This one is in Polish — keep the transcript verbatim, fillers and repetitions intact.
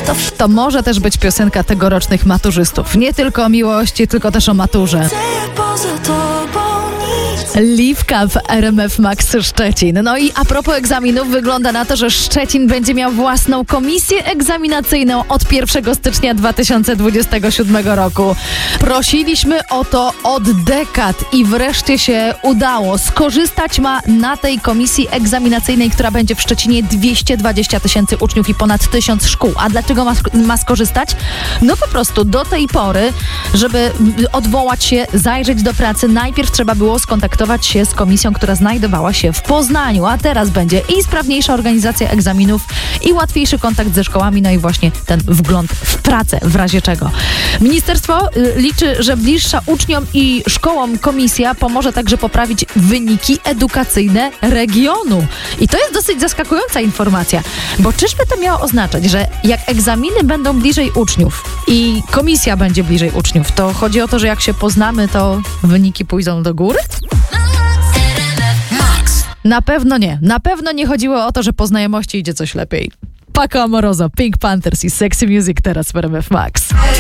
To, w... To może też być piosenka tegorocznych maturzystów. Nie tylko o miłości, tylko też o maturze. poza tobą nic. Liwka w R M F Max Szczecin. No i a propos egzaminów, wygląda na to, że Szczecin będzie miał własną komisję egzaminacyjną od pierwszego stycznia dwa tysiące dwudziestego siódmego roku. Prosiliśmy o to od dekad i wreszcie się udało. Skorzystać ma na tej komisji egzaminacyjnej, która będzie w Szczecinie, dwieście dwadzieścia tysięcy uczniów i ponad tysiąc szkół. A dlaczego ma, ma skorzystać? No po prostu do tej pory, żeby odwołać się, zajrzeć do pracy, najpierw trzeba było skontaktować się z komisją, która znajdowała się w Poznaniu, a teraz będzie i sprawniejsza organizacja egzaminów, i łatwiejszy kontakt ze szkołami, no i właśnie ten wgląd w pracę, w razie czego. Ministerstwo y, liczy, że bliższa uczniom i szkołom komisja pomoże także poprawić wyniki edukacyjne regionu. I to jest dosyć zaskakująca informacja, bo czyżby to miało oznaczać, że jak egzaminy będą bliżej uczniów i komisja będzie bliżej uczniów, to chodzi o to, że jak się poznamy, to wyniki pójdą do góry? Na pewno nie. Na pewno nie chodziło o to, że po znajomości idzie coś lepiej. Paco Amoroso, Pink Panthers i Sexy Music teraz w R M F Max.